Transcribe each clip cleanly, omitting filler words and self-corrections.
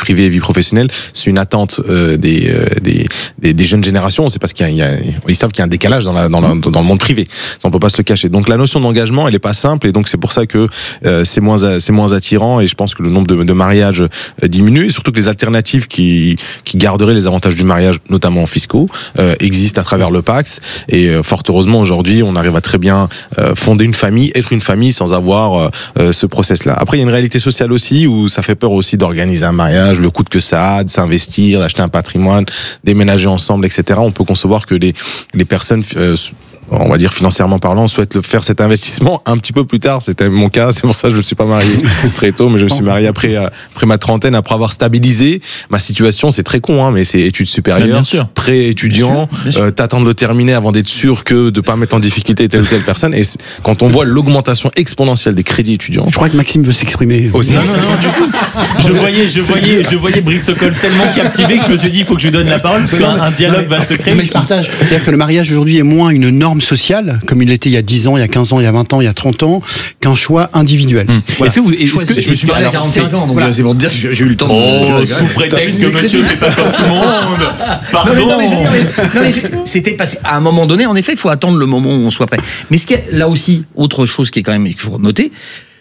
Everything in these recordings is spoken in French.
privée et vie professionnelle, c'est une attente des jeunes générations. C'est parce ils savent qu'il y a un décalage dans le monde privé. Ça, on peut pas se le cacher. Donc la notion d'engagement, elle est pas simple, et donc c'est pour ça que c'est moins attirant, et je pense que le nombre de mariages diminue, et surtout que les alternatives qui garderaient les avantages du mariage, notamment fiscaux, existent à travers le Pacs, et fort heureusement aujourd'hui on arrive à très bien fonder une famille, être une famille sans avoir ce process-là. Après il y a une réalité sociale aussi où ça fait peur aussi d'organiser un mariage, le coût que ça a, de s'investir, d'acheter un patrimoine, déménager ensemble, etc. On peut concevoir que les personnes on va dire financièrement parlant, souhaitent faire cet investissement un petit peu plus tard. C'était mon cas, c'est pour ça que je me suis pas marié très tôt, mais je me suis marié après ma trentaine, après avoir stabilisé ma situation. C'est très con, hein, mais c'est études supérieures, pré-étudiant, t'attendre de terminer avant d'être sûr que de pas mettre en difficulté telle ou telle personne. Et quand on voit l'augmentation exponentielle des crédits étudiants. Je crois que Maxime veut s'exprimer. Aussi. Non, du tout. Je voyais Brice Sokol tellement captivé que je me suis dit, il faut que je lui donne la parole, parce qu'un dialogue va se créer. Mais je partage. C'est-à-dire que le mariage aujourd'hui est moins une norme sociale, comme il l'était il y a 10 ans, il y a 15 ans, il y a 20 ans, il y a 30 ans, qu'un choix individuel. Voilà. Est-ce que je me suis marié à 45 ans, donc c'est pour te dire que j'ai eu le temps de... sous prétexte que monsieur fait pas comme tout le monde. Pardon. Non, mais c'était parce qu'à un moment donné, en effet, il faut attendre le moment où on soit prêt. Mais ce qui est là aussi, autre chose qui est quand même, qu'il faut noter,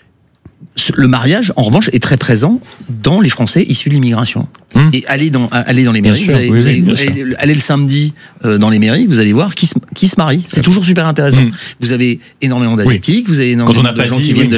le mariage, en revanche, est très présent dans les Français issus de l'immigration. Et allez dans les mairies, allez le samedi dans les mairies, vous allez voir qui se marie. C'est toujours super intéressant. Vous avez énormément d'asiatiques, vous avez énormément de gens qui viennent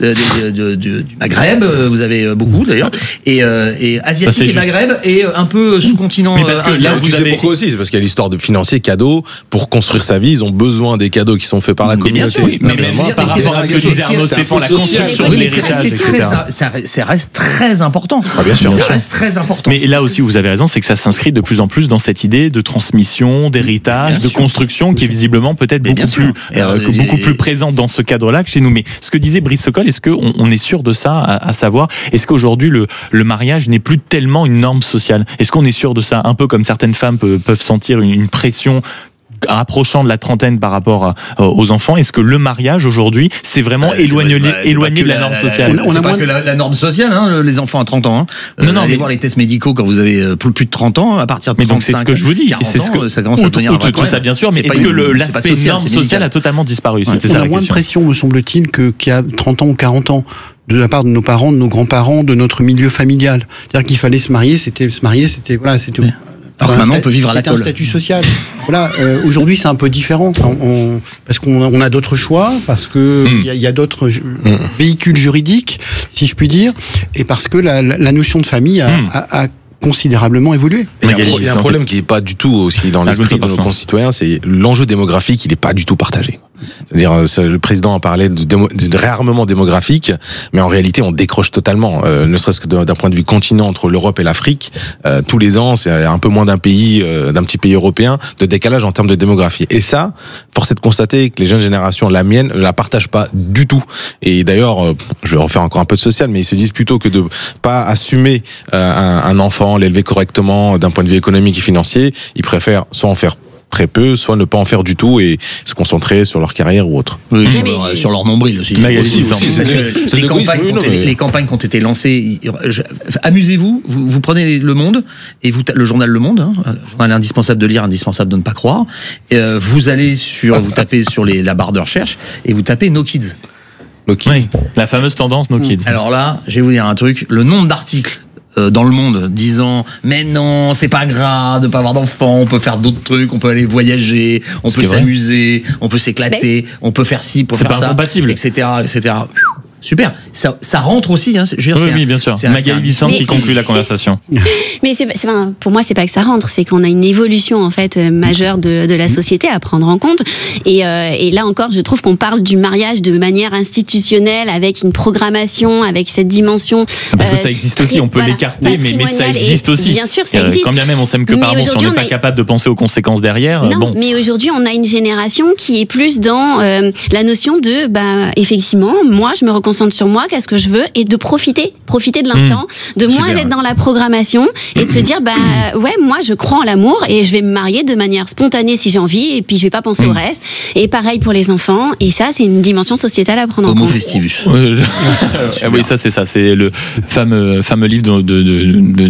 du Maghreb, vous avez beaucoup d'ailleurs, et asiatiques et Maghreb, et un peu sous-continent. Mais parce que là, vous savez pourquoi aussi, c'est parce qu'il y a l'histoire de financiers, cadeaux. Pour construire sa vie, ils ont besoin des cadeaux qui sont faits par la communauté. Mais par rapport à ce que disait Arnaud Stéphane, la construction de l'héritage, etc. Ça reste très important. Bien sûr. Ça reste très important. Mais là aussi, vous avez raison, c'est que ça s'inscrit de plus en plus dans cette idée de transmission, d'héritage, de construction, qui est visiblement peut-être beaucoup plus présente dans ce cadre-là que chez nous. Mais ce que disait Brice Sokol, est-ce qu'on est sûr de ça, à savoir, est-ce qu'aujourd'hui le mariage n'est plus tellement une norme sociale? Est-ce qu'on est sûr de ça? Un peu comme certaines femmes peuvent sentir une pression approchant de la trentaine par rapport aux enfants. Est-ce que le mariage aujourd'hui, c'est vraiment éloigné de la norme sociale? C'est pas que la norme sociale, hein, les enfants à 30 ans. Allez voir les tests médicaux quand vous avez plus de 30 ans, à partir de 35 ans. Mais donc c'est ce que je vous dis. 40 ans, ça commence à devenir un vrai problème. Ça bien sûr, mais est-ce que l'aspect norme sociale a totalement disparu? On a moins de pression, me semble-t-il, qu'il y a 30 ans ou 40 ans. De la part de nos parents, de nos grands-parents, de notre milieu familial. C'est-à-dire qu'il fallait se marier, c'était. Alors maintenant, on peut vivre à la colle. C'était un statut social. Voilà. Aujourd'hui, c'est un peu différent. Parce qu'on a d'autres choix, parce que il y a d'autres véhicules juridiques, si je puis dire, et parce que la notion de famille a considérablement évolué. Il y a un problème qui n'est pas du tout aussi dans l'esprit de nos concitoyens, c'est l'enjeu démographique, il n'est pas du tout partagé. C'est-à-dire, le président a parlé de réarmement démographique, mais en réalité, on décroche totalement, ne serait-ce que d'un point de vue continent entre l'Europe et l'Afrique. Tous les ans, c'est un peu moins d'un petit pays européen, de décalage en termes de démographie. Et ça, force est de constater que les jeunes générations, la mienne, ne la partagent pas du tout. Et d'ailleurs, je vais refaire encore un peu de social, mais ils se disent plutôt que de pas assumer un enfant, l'élever correctement d'un point de vue économique et financier, ils préfèrent soit en faire très peu, soit ne pas en faire du tout et se concentrer sur leur carrière ou autre. Oui, sur leur nombril aussi. Les campagnes qui ont été lancées, amusez-vous, vous prenez Le Monde, et le journal Le Monde, journal indispensable de lire, indispensable de ne pas croire, vous allez vous tapez sur la barre de recherche, et vous tapez No Kids. No Kids. Oui, la fameuse tendance No Kids. Alors là, je vais vous dire un truc, le nombre d'articles dans Le Monde disant mais non, c'est pas grave de pas avoir d'enfants, on peut faire d'autres trucs, on peut aller voyager, on peut s'amuser, on peut s'éclater, on peut faire ci, on peut faire ça, c'est pas incompatible, etc. Super, ça rentre aussi. Hein, oui, bien sûr. Magali Dissante qui conclut la conversation. Mais pour moi, c'est pas que ça rentre, c'est qu'on a une évolution en fait majeure de la société à prendre en compte. Et là encore, je trouve qu'on parle du mariage de manière institutionnelle, avec une programmation, avec cette dimension. Parce que ça existe aussi, on peut l'écarter, mais ça existe aussi. Bien sûr, ça existe. Quand bien même on s'aime que par bon, si on n'est pas capable de penser aux conséquences derrière. Non, mais aujourd'hui, on a une génération qui est plus dans la notion de, effectivement, moi, je me concentre sur moi, qu'est-ce que je veux, et de profiter de l'instant, de moins être dans la programmation et de se dire ouais, moi je crois en l'amour et je vais me marier de manière spontanée si j'ai envie, et puis je vais pas penser au reste. Et pareil pour les enfants, et ça c'est une dimension sociétale à prendre en compte. Homo festivus. Oui, ça c'est le fameux livre de